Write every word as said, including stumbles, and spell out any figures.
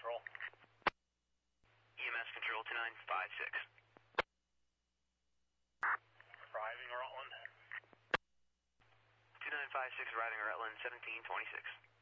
Control. E M S Control two nine five six. Arriving Rutland. two nine five six, arriving Rutland, seventeen twenty-six.